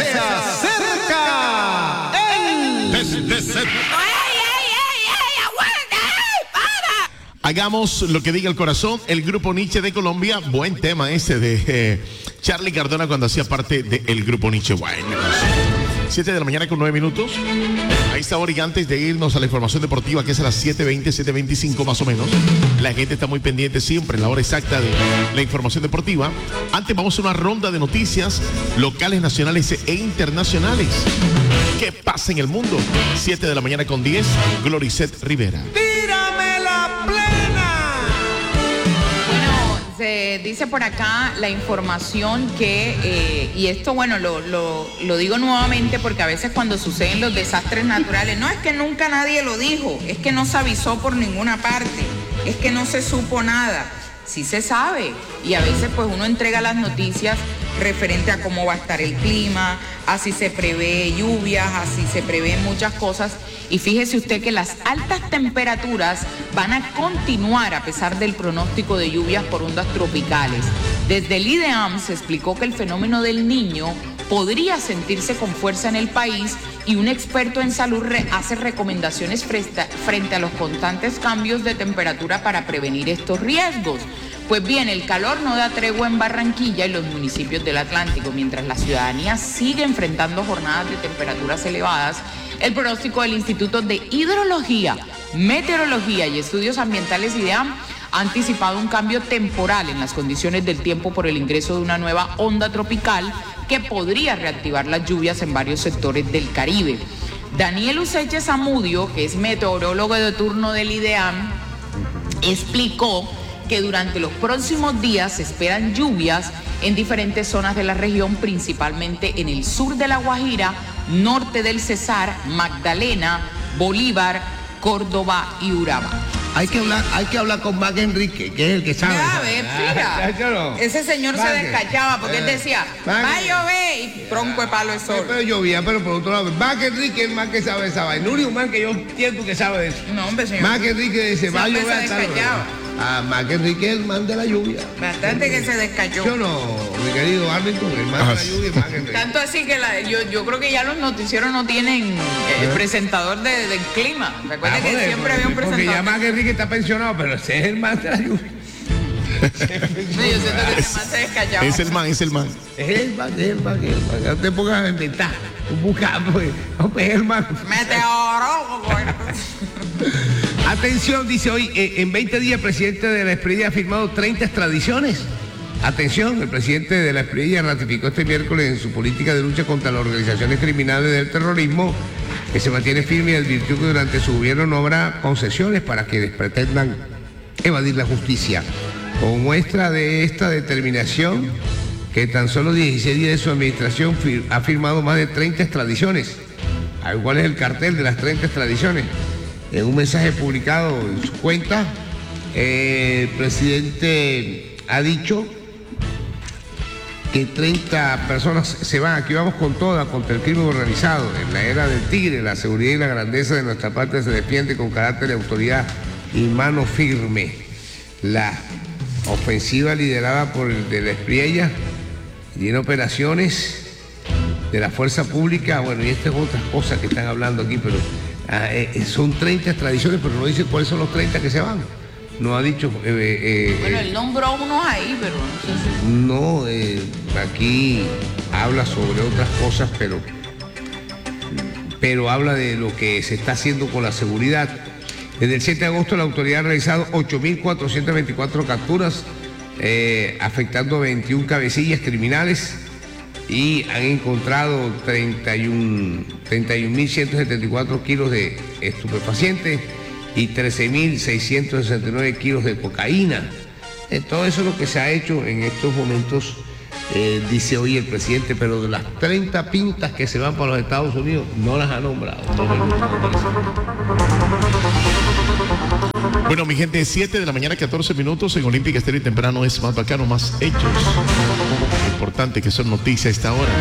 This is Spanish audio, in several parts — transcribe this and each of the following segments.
se acerca el... Hagamos lo que diga el corazón. El grupo Nietzsche de Colombia, buen tema ese de Charlie Cardona cuando hacía parte del grupo Nietzsche. Bueno, 7 de la mañana con 9 minutos. A esta hora y antes de irnos a la información deportiva, que es a las 7:20, 7:25 más o menos. La gente está muy pendiente siempre en la hora exacta de la información deportiva. Antes vamos a una ronda de noticias locales, nacionales e internacionales. ¿Qué pasa en el mundo? 7 de la mañana con 10, Gloricet Rivera. ¡Tírame la plena! Bueno, se dice por acá la información que, y esto bueno, lo digo nuevamente porque a veces cuando suceden los desastres naturales, no es que nunca nadie lo dijo, es que no se avisó por ninguna parte, es que no se supo nada. Sí se sabe, y a veces pues uno entrega las noticias referente a cómo va a estar el clima, a si se prevé lluvias, a si se prevén muchas cosas, y fíjese usted que las altas temperaturas van a continuar a pesar del pronóstico de lluvias por ondas tropicales. Desde el IDEAM se explicó que el fenómeno del Niño podría sentirse con fuerza en el país y un experto en salud hace recomendaciones frente a los constantes cambios de temperatura para prevenir estos riesgos. Pues bien, el calor no da tregua en Barranquilla y los municipios del Atlántico, mientras la ciudadanía sigue enfrentando jornadas de temperaturas elevadas. El pronóstico del Instituto de Hidrología, Meteorología y Estudios Ambientales IDEAM ha anticipado un cambio temporal en las condiciones del tiempo por el ingreso de una nueva onda tropical que podría reactivar las lluvias en varios sectores del Caribe. Daniel Useche Zamudio, que es meteorólogo de turno del IDEAM, explicó que durante los próximos días se esperan lluvias en diferentes zonas de la región, principalmente en el sur de La Guajira, norte del Cesar, Magdalena, Bolívar, Córdoba y Urabá. Hay que hablar con Mac Enrique, que es el que sabe. A ver, fija. Ese señor se descachaba porque él decía, va a llover y tronco de palo de sol. Pero llovía, pero por otro lado, Mac Enrique es el más que sabe esa vaina. Único man que yo entiendo que sabe de eso. No, hombre, señor. Mac Enrique dice, va a llover hasta Mac Enrique es el man de la lluvia. Bastante que se descachó. Yo no, mi querido Arlington, el man de la lluvia es Mac Enrique. Tanto así que yo creo que ya los noticieros no tienen presentador del clima. Recuerda que siempre había un presentador. Porque ya Mac Enrique está pensionado, pero ese es el man de la lluvia. No, yo siento que ese man se descachaba. Es el man. Es el man. No te pongas a inventar. Busca, pues, es el man. Meteorólogo. Atención, dice hoy, en 20 días el presidente de la Espriella ha firmado 30 extradiciones. Atención, el presidente de la Espriella ratificó este miércoles en su política de lucha contra las organizaciones criminales del terrorismo, que se mantiene firme y advirtió que durante su gobierno no habrá concesiones para quienes pretendan evadir la justicia. Como muestra de esta determinación, que tan solo 16 días de su administración ha firmado más de 30 extradiciones. ¿Cuál es el cartel de las 30 extradiciones? En un mensaje publicado en su cuenta, el presidente ha dicho que 30 personas se van. Aquí vamos con toda contra el crimen organizado. En la era del tigre, la seguridad y la grandeza de nuestra patria se defiende con carácter de autoridad y mano firme. La ofensiva liderada por el de la Espriella tiene operaciones de la fuerza pública, bueno, y estas otras cosas que están hablando aquí, pero son 30 extradiciones, pero no dice cuáles son los 30 que se van. No ha dicho... bueno, él nombró unos ahí, pero no sé si... No, aquí habla sobre otras cosas, pero habla de lo que se está haciendo con la seguridad. Desde el 7 de agosto la autoridad ha realizado 8.424 capturas, afectando a 21 cabecillas criminales, y han encontrado 31.174 kilos de estupefacientes y 13.669 kilos de cocaína. Todo eso es lo que se ha hecho en estos momentos, dice hoy el presidente, pero de las 30 pintas que se van para los Estados Unidos no las ha nombrado. Bueno, mi gente, 7 de la mañana, 14 minutos en Olímpica Estéreo y Temprano es más bacano, más hechos. Importante que son noticias a esta hora.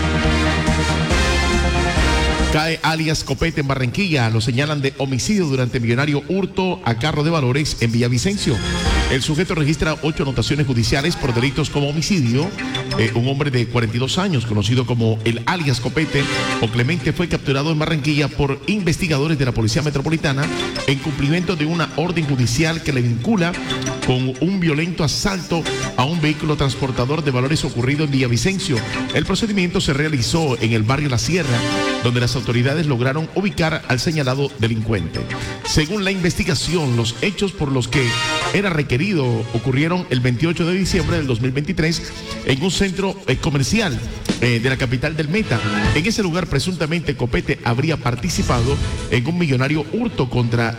Cae alias Copete en Barranquilla. Lo señalan de homicidio durante millonario hurto a carro de valores en Villavicencio. El sujeto registra 8 anotaciones judiciales por delitos como homicidio. Un hombre de 42 años, conocido como el alias Copete o Clemente, fue capturado en Barranquilla por investigadores de la Policía Metropolitana en cumplimiento de una orden judicial que le vincula con un violento asalto a un vehículo transportador de valores ocurrido en Villavicencio. El procedimiento se realizó en el barrio La Sierra, donde las autoridades lograron ubicar al señalado delincuente. Según la investigación, los hechos por los que era requerido ocurrieron el 28 de diciembre del 2023 en un centro comercial de la capital del Meta. En ese lugar, presuntamente, Copete habría participado en un millonario hurto contra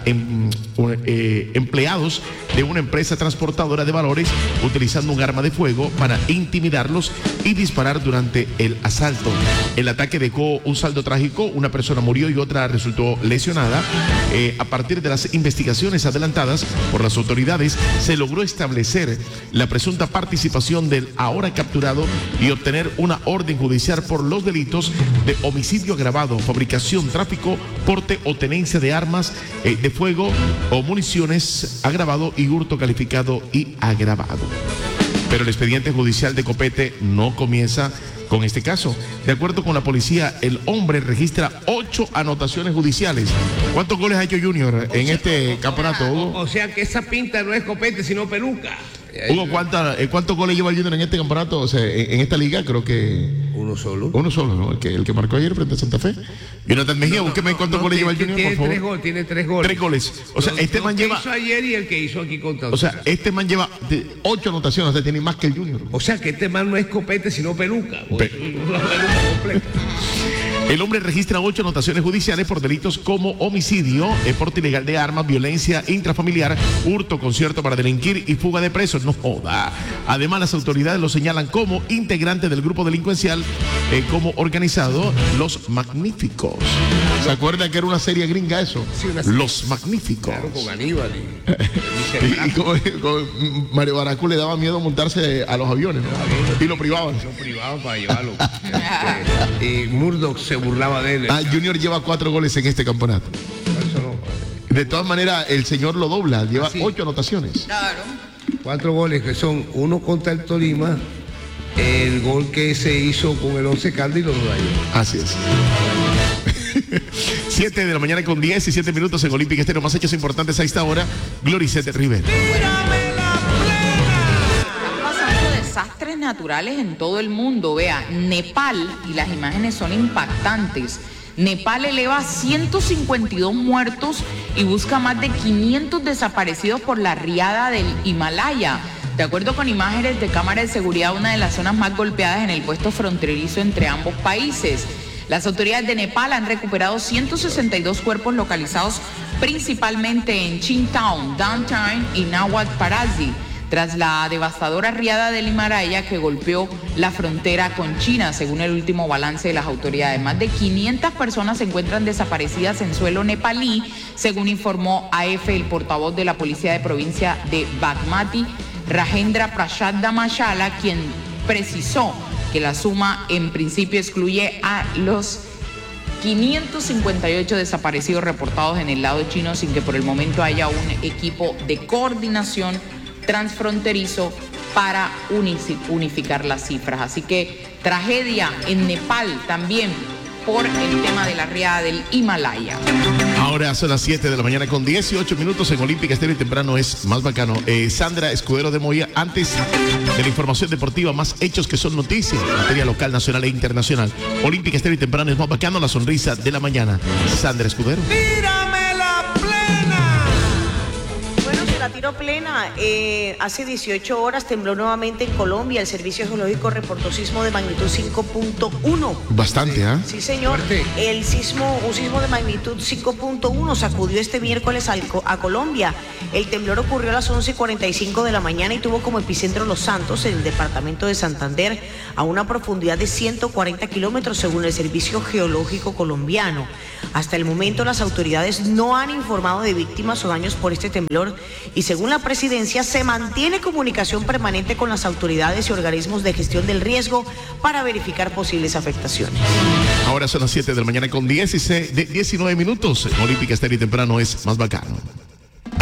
empleados de una empresa transportadora de valores, utilizando un arma de fuego para intimidarlos y disparar durante el asalto. El ataque dejó un saldo trágico, una persona murió y otra resultó lesionada. A partir de las investigaciones adelantadas por las autoridades, se logró establecer la presunta participación del ahora capturado y obtener una orden judicial por los delitos de homicidio agravado, fabricación, tráfico, porte o tenencia de armas de fuego o municiones agravado y hurto calificado y agravado. Pero el expediente judicial de Copete no comienza con este caso. De acuerdo con la policía, el hombre registra 8 anotaciones judiciales. ¿Cuántos goles ha hecho Junior en este campeonato, Hugo? O sea que esa pinta no es Copete, sino peluca. Hugo, ¿cuántos goles lleva el Junior en este campeonato? O sea, en esta liga creo que... Uno solo. Uno solo, ¿no? El que marcó ayer frente a Santa Fe. Jonathan Mejía, búsqueme cuántos goles lleva el Junior, por favor. Tiene 3 goles. 3 goles. O sea, este man lleva... El que hizo ayer y el que hizo aquí contra... O sea, este man lleva 8 anotaciones, o sea, tiene más que el Junior. O sea, que este man no es Copete, sino peluca. Una peluca completa. El hombre registra 8 anotaciones judiciales por delitos como homicidio, porte ilegal de armas, violencia intrafamiliar, hurto, concierto para delinquir y fuga de presos. No joda. Además, las autoridades lo señalan como integrante del grupo delincuencial, como organizado Los Magníficos. ¿Se acuerdan que era una serie gringa eso? Sí, Los Magníficos. Claro, con Aníbal y con Mario Baracú le daba miedo montarse a los aviones, ¿no? Y lo privaban. Lo privaban para llevarlo. Y Murdoch se burlaba de él. Junior lleva 4 goles en este campeonato. Eso no. De todas maneras, el señor lo dobla, lleva 8 anotaciones. Claro. 4 goles que son uno contra el Tolima, el gol que se hizo con el 11 Caldas y los 2 años. Así es. 7 de la mañana con 17 minutos en Olímpica Estéreo. Más hechos importantes a esta hora. Gloricete Rivera. Desastres naturales en todo el mundo. Vea, Nepal, y las imágenes son impactantes. Nepal eleva 152 muertos y busca más de 500 desaparecidos por la riada del Himalaya. De acuerdo con imágenes de cámara de seguridad, una de las zonas más golpeadas en el puesto fronterizo entre ambos países. Las autoridades de Nepal han recuperado 162 cuerpos localizados principalmente en Chintown, Downtown y Nawat Parazi, tras la devastadora riada del Himalaya que golpeó la frontera con China, según el último balance de las autoridades. Más de 500 personas se encuentran desaparecidas en suelo nepalí, según informó AF el portavoz de la policía de provincia de Bagmati, Rajendra Prasad Dharamshala, quien precisó que la suma en principio excluye a los 558 desaparecidos reportados en el lado chino, sin que por el momento haya un equipo de coordinación transfronterizo para unificar las cifras. Así que tragedia en Nepal también por el tema de la riada del Himalaya. Ahora son las 7 de la mañana con 18 minutos en Olímpica Estéreo y temprano es más bacano. Sandra Escudero de Moya, antes de la información deportiva, más hechos que son noticias en materia local, nacional e internacional. Olímpica Estéreo y temprano es más bacano, la sonrisa de la mañana. Sandra Escudero. ¡Tírame la plena! Bueno, se la tiro plena. Hace 18 horas tembló nuevamente en Colombia. El Servicio Geológico reportó sismo de magnitud 5.1. Bastante, ¿ah? Sí, señor. Fuerte. Un sismo de magnitud 5.1 sacudió este miércoles a Colombia. El temblor ocurrió a las 11:45 de la mañana y tuvo como epicentro Los Santos, en el departamento de Santander, a una profundidad de 140 kilómetros, según el Servicio Geológico colombiano. Hasta el momento, las autoridades no han informado de víctimas o daños por este temblor y, según la presidencia, se mantiene comunicación permanente con las autoridades y organismos de gestión del riesgo para verificar posibles afectaciones. Ahora son las 7 de la mañana con 19 minutos. Olímpica Estéreo y temprano es más bacano.